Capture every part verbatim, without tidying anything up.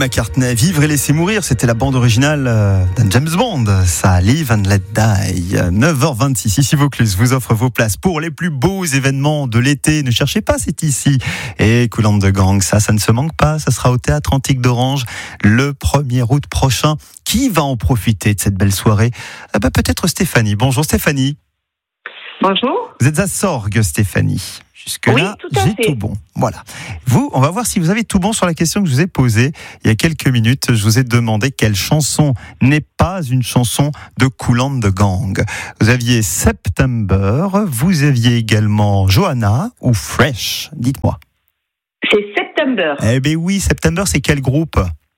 McCartney, Vivre et laisser mourir, c'était la bande originale d'un James Bond, ça, Live and Let Die. neuf heures vingt-six, ici Vaucluse vous offre vos places pour les plus beaux événements de l'été. Ne cherchez pas, c'est ici. Et Kool and the Gang, ça, ça ne se manque pas, ça sera au Théâtre Antique d'Orange le premier août prochain. Qui va en profiter de cette belle soirée? Ah bah, peut-être Stéphanie. Bonjour Stéphanie. Bonjour. Vous êtes à Sorgues, Stéphanie. Jusque-là, oui, tout à j'ai fait. tout bon. Voilà. Vous, on va voir si vous avez tout bon sur la question que je vous ai posée il y a quelques minutes. Je vous ai demandé quelle chanson n'est pas une chanson de Kool and the Gang. Vous aviez September, vous aviez également Johanna ou Fresh. Dites-moi. C'est September. Eh bien oui, September, c'est quel groupe?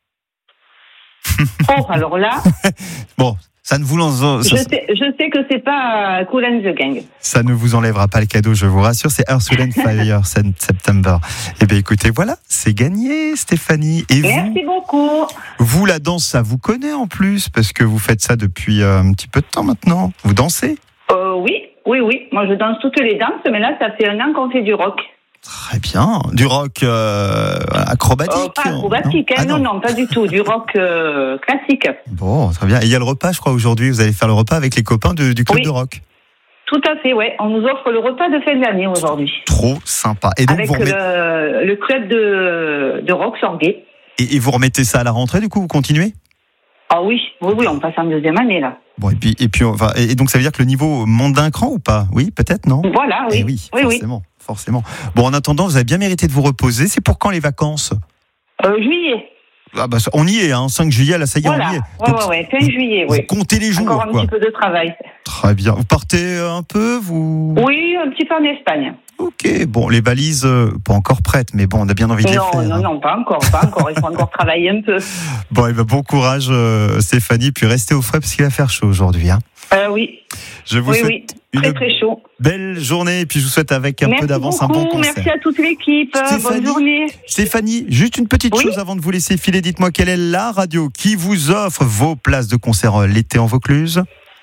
Oh, alors là... Bon, ça ne vous en... je, sais, je sais que c'est pas Kool and the Gang. Ça ne vous enlèvera pas le cadeau, je vous rassure. C'est Earth, Wind and Fire, September. Eh bien écoutez, voilà, c'est gagné Stéphanie. Et Merci vous, beaucoup. Vous, la danse, ça vous connaît en plus, parce que vous faites ça depuis euh, un petit peu de temps maintenant. Vous dansez? euh, Oui, oui, oui. Moi je danse toutes les danses, mais là ça fait un an qu'on fait du rock. Très bien. Du rock euh, acrobatique euh, Pas acrobatique, non, hein, ah, non. non, non, pas du tout. Du rock euh, classique. Bon, très bien. Et il y a le repas, je crois, aujourd'hui. Vous allez faire le repas avec les copains de, du club oui. de rock. Tout à fait, ouais. On nous offre le repas de fin d'année aujourd'hui. Trop sympa. Et donc avec vous remettez... le, le club de, de rock Sorgues. Et, et vous remettez ça à la rentrée, du coup, vous continuez? Ah oui, oui, oui, on passe en deuxième année là. Bon, et puis, et puis, on va, et donc ça veut dire que le niveau monte d'un cran ou pas? Oui, peut-être, non? Voilà, oui. Eh oui, oui, forcément, oui. forcément. Bon, en attendant, vous avez bien mérité de vous reposer. C'est pour quand les vacances? euh, Juillet. Ah bah, on y est, hein, cinq juillet, là, ça y est, voilà. on y est. Ouais, Donc, ouais, ouais, fin juillet, oui. Vous comptez les jours, Encore un quoi. petit peu de travail. Très bien. Vous partez un peu, vous? Oui, un petit peu en Espagne. Ok, bon, les valises, euh, pas encore prêtes, mais bon, on a bien envie de les non, faire. Non, hein. non, pas encore, pas encore. Il faut encore travailler un peu. Bon, et ben, bon courage, euh, Stéphanie, puis restez au frais parce qu'il va faire chaud aujourd'hui. Hein. Euh, oui. Je vous oui, souhaite oui. Très, une très chaud. belle journée, et puis je vous souhaite avec un merci peu d'avance beaucoup, un bon concert. Merci à toute l'équipe. Stéphanie, bonne journée. Stéphanie, juste une petite oui chose avant de vous laisser filer. Dites-moi quelle est la radio qui vous offre vos places de concert l'été en Vaucluse?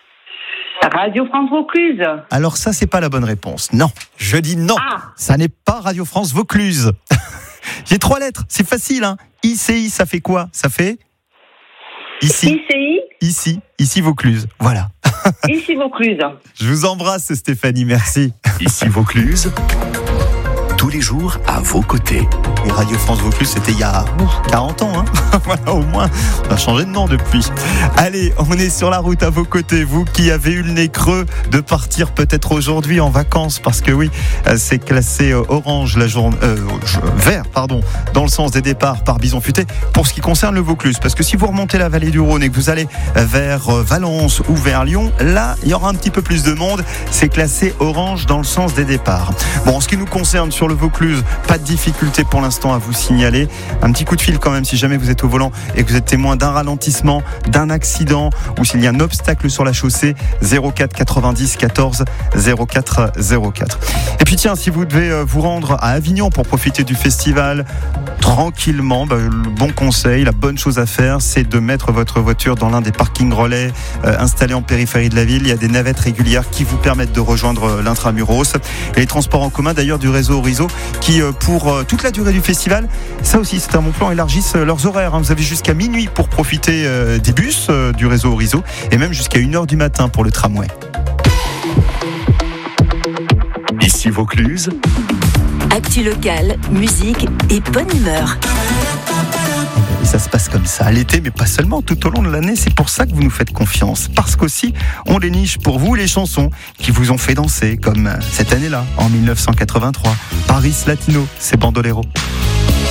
Radio France Vaucluse. Alors ça, c'est pas la bonne réponse. Non, je dis non. Ah. Ça n'est pas Radio France Vaucluse. J'ai trois lettres, c'est facile. Hein. I C I, ça fait quoi? Ça fait ici. I C I. Ici, ici Vaucluse. Voilà. Ici Vaucluse. Je vous embrasse, Stéphanie. Merci. Ici Vaucluse. Tous les jours à vos côtés. Et Radio France Vaucluse, c'était il y a quarante ans, hein. Voilà, au moins. On a changé de nom depuis. Allez, on est sur la route à vos côtés. Vous qui avez eu le nez creux de partir peut-être aujourd'hui en vacances, parce que oui, c'est classé orange la journée, euh, vert, pardon, dans le sens des départs par Bison Futé. Pour ce qui concerne le Vaucluse, parce que si vous remontez la vallée du Rhône et que vous allez vers Valence ou vers Lyon, là, il y aura un petit peu plus de monde. C'est classé orange dans le sens des départs. Bon, en ce qui nous concerne sur le Vaucluse, pas de difficulté pour l'instant à vous signaler. Un petit coup de fil quand même si jamais vous êtes au volant et que vous êtes témoin d'un ralentissement, d'un accident ou s'il y a un obstacle sur la chaussée. Zéro quatre quatre-vingt-dix quatorze zéro quatre zéro quatre. Et puis tiens, si vous devez vous rendre à Avignon pour profiter du festival tranquillement, bah, le bon conseil, la bonne chose à faire, c'est de mettre votre voiture dans l'un des parkings relais euh, installés en périphérie de la ville. Il y a des navettes régulières qui vous permettent de rejoindre l'intramuros. Et les transports en commun d'ailleurs du réseau Orizo qui euh, pour euh, toute la durée du festival, ça aussi c'est un bon plan, élargissent euh, leurs horaires. Hein. Vous avez jusqu'à minuit pour profiter euh, des bus euh, du réseau Orizo et même jusqu'à une heure du matin pour le tramway. Ici Vaucluse. Actu locale, musique et bonne humeur. Et ça se passe comme ça, l'été, mais pas seulement, tout au long de l'année. C'est pour ça que vous nous faites confiance. Parce qu'aussi, on déniche pour vous les chansons qui vous ont fait danser, comme cette année-là, en mille neuf cent quatre-vingt-trois. Paris Latino, c'est Bandolero.